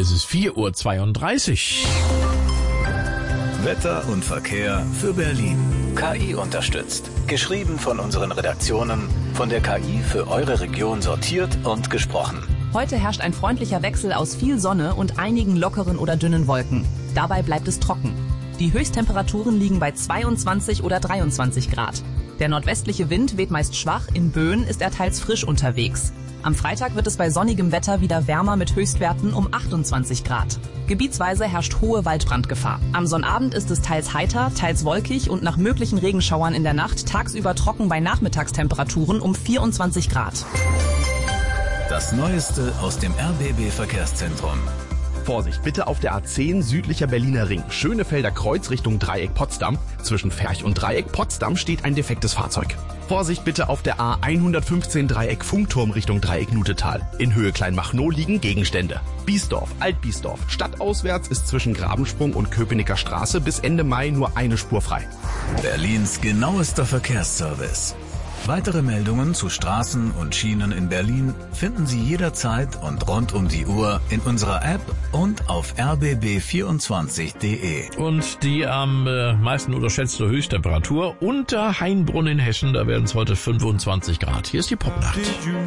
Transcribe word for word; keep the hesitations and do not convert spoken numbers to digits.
Es ist vier Uhr zweiunddreißig. Wetter und Verkehr für Berlin. K I unterstützt. Geschrieben von unseren Redaktionen, von der K I für eure Region sortiert und gesprochen. Heute herrscht ein freundlicher Wechsel aus viel Sonne und einigen lockeren oder dünnen Wolken. Dabei bleibt es trocken. Die Höchsttemperaturen liegen bei zweiundzwanzig oder dreiundzwanzig Grad. Der nordwestliche Wind weht meist schwach, in Böen ist er teils frisch unterwegs. Am Freitag wird es bei sonnigem Wetter wieder wärmer mit Höchstwerten um achtundzwanzig Grad. Gebietsweise herrscht hohe Waldbrandgefahr. Am Sonnabend ist es teils heiter, teils wolkig und nach möglichen Regenschauern in der Nacht tagsüber trocken bei Nachmittagstemperaturen um vierundzwanzig Grad. Das Neueste aus dem R B B Verkehrszentrum. Vorsicht, bitte auf der A zehn südlicher Berliner Ring. Schönefelder Kreuz Richtung Dreieck Potsdam. Zwischen Ferch und Dreieck Potsdam steht ein defektes Fahrzeug. Vorsicht bitte auf der A hundertfünfzehn Dreieck Funkturm Richtung Dreieck Nutetal. In Höhe Kleinmachnow liegen Gegenstände. Biesdorf, Alt-Biesdorf. Stadtauswärts ist zwischen Grabensprung und Köpenicker Straße bis Ende Mai nur eine Spur frei. Berlins genauester Verkehrsservice. Weitere Meldungen zu Straßen und Schienen in Berlin finden Sie jederzeit und rund um die Uhr in unserer App und auf r b b vierundzwanzig punkt d e. Und die am äh, meisten unterschätzte Höchsttemperatur unter Hainbrunn in Hessen, da werden es heute fünfundzwanzig Grad. Hier ist die Popnacht.